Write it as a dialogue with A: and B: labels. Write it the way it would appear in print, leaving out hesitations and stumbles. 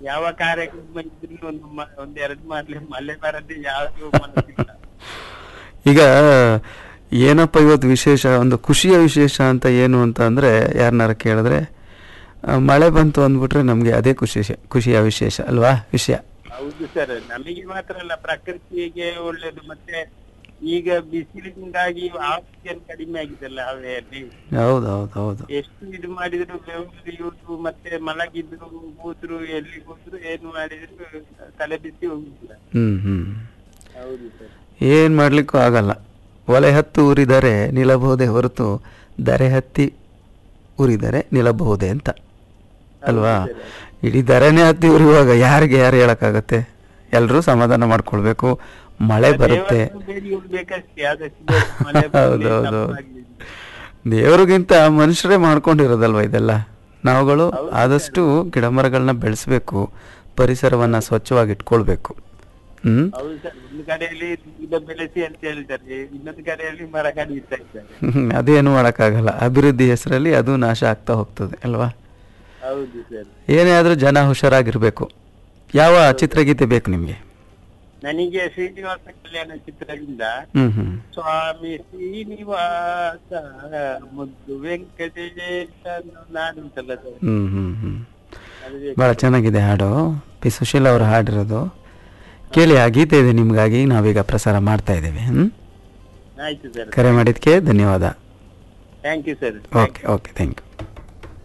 A: ಯಾವ ಕಾರ್ಯಕ್ರಮ ಇದ್ರು ಒಂದೆರಡು ಮಾಡ್ಲಿ ಮಳೆ ಬರದೆ ಯಾವ್ದು ಮನಸ್ಸಿಲ್ಲ.
B: ಈಗ ಏನಪ್ಪ ಇವತ್ತು ವಿಶೇಷ, ಒಂದು ಖುಷಿಯ ವಿಶೇಷ ಅಂತ ಏನು ಅಂತ ಅಂದರೆ ಯಾರನ್ನಾರ ಕೇಳಿದ್ರೆ ಮಳೆ ಬಂತು ಅಂದ್ಬಿಟ್ರೆ ನಮಗೆ ಅದೇ ಖುಷಿಯ ವಿಶೇಷ ಅಲ್ವಾ ವಿಷಯ.
A: ಹೌದು ಸರ್, ನಮಗೆ ಮಾತ್ರ ಅಲ್ಲ ಪ್ರಕೃತಿಗೆ ಒಳ್ಳೇದು. ಮತ್ತೆ ಈಗ ಬಿಸಿಲಿನಿಂದಾಗಿ ಆಕ್ಸಿಜನ್ ಕಡಿಮೆ ಆಗಿದೆಲ್ಲ ಹವೆಯಲ್ಲಿ.
B: ಹೌದು ಹೌದು ಹೌದು.
A: ಎಷ್ಟು ಇದು ಮಾಡಿದ್ರು ಬೆವರು ಮತ್ತೆ ಮಲಗಿದ್ರು ಕೂತ್ರು ಎಲ್ಲಿ ಕೂತ್ರು ಏನು ಮಾಡಿದ್ರು ತಲೆ ಬಿಸಿ ಹೋಗುದಿಲ್ಲ. ಹೌದು ಸರ್.
B: ಏನು ಮಾಡ್ಲಿಕ್ಕೂ ಆಗಲ್ಲ. ಒಲೆ ಹತ್ತು ಉರಿದರೆ ನಿಲ್ಲಬಹುದೇ ಹೊರತು ದರೆ ಹತ್ತಿ ಉರಿದರೆ ನಿಲ್ಲಬಹುದೇ ಅಂತ ಅಲ್ವಾ. ಇಡೀ ದರೆನೇ ಹತ್ತಿ ಉರಿಯುವಾಗ ಯಾರಿಗೆ ಯಾರು ಹೇಳಕ್ಕಾಗತ್ತೆ. ಎಲ್ಲರೂ ಸಮಾಧಾನ ಮಾಡ್ಕೊಳ್ಬೇಕು. ಮಳೆ ಬರುತ್ತೆ. ಹೌದೌದು. ದೇವರಿಗಿಂತ ಮನುಷ್ಯರೇ ಮಾಡ್ಕೊಂಡಿರೋದಲ್ವ ಇದೆಲ್ಲ. ನಾವುಗಳು ಆದಷ್ಟು ಗಿಡ ಮರಗಳನ್ನ ಬೆಳೆಸ್ಬೇಕು, ಪರಿಸರವನ್ನ ಸ್ವಚ್ಛವಾಗಿ ಇಟ್ಕೊಳ್ಬೇಕು.
A: ಒಂದು ಕಡೆಯಲ್ಲಿ ಗಿಡ ಬೆಳೆಸಿ ಅಂತ ಹೇಳ್ತಾರೆ, ಇನ್ನೊಂದು ಕಡೆಯಲ್ಲಿ ಮರ ಕಡಿತಾ ಇದ್ದಾರೆ.
B: ಅದೇನು ಮಾಡಕ್ಕಾಗಲ್ಲ. ಅಭಿವೃದ್ಧಿ ಹೆಸರಲ್ಲಿ ಅದು ನಾಶ ಆಗ್ತಾ ಹೋಗ್ತದೆ ಅಲ್ವಾ.
A: ಹೌದು ಸರ್.
B: ಏನೇ ಆದ್ರೂ ಜನ ಹುಷಾರಾಗಿರ್ಬೇಕು. ಯಾವ ಚಿತ್ರಗೀತೆ ಬೇಕು ನಿಮ್ಗೆ?
A: ನನಗೆ ಶ್ರೀನಿವಾಸ ಕಲ್ಯಾಣ ಚಿತ್ರದಿಂದ ಸ್ವಾಮಿ ಶ್ರೀನಿವಾಸ ಮುದ್ದು ವೆಂಕಟೇಶ ನಾಡುಂಟಲ್ಲ ಸರ್.
B: ಬಹಳ ಚೆನ್ನಾಗಿದೆ ಹಾಡು. ಪಿ ಸುಶೀಲ್ ಅವರು ಹಾಡಿರೋದು. ಕೇಳಿ, ಆ ಗೀತೆ ಇದೆ ನಿಮ್ಗಾಗಿ, ನಾವೀಗ ಪ್ರಸಾರ ಮಾಡ್ತಾ ಇದ್ದೇವೆ.
A: ಆಯ್ತು ಸರ್.
B: ಕರೆ ಮಾಡಿದ್ಕೆ ಧನ್ಯವಾದ.
A: Thank you sir.
B: Okay okay, thank you.